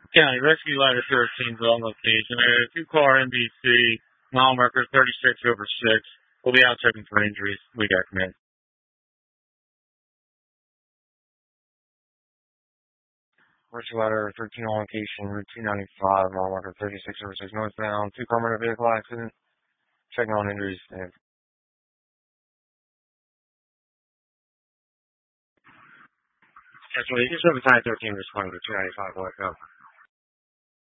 County Rescue Ladder 13 is on location. Two-car NBC, mile marker 36 over 6. We'll be out checking for injuries. We got command. Rescue Ladder 13 on location, Route 295, mile marker 36 over 6 northbound. Two-car motor vehicle accident. Checking on injuries. Actually, you just have a 13 responding to 295 west.